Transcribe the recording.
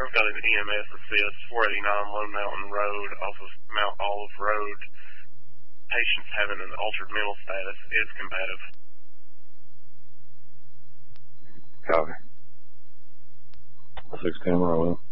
I've got an EMS assist, 489 Lone Mountain Road off of Mount Olive Road. Patient's having an altered mental status, is combative. Copy. 610 rolling.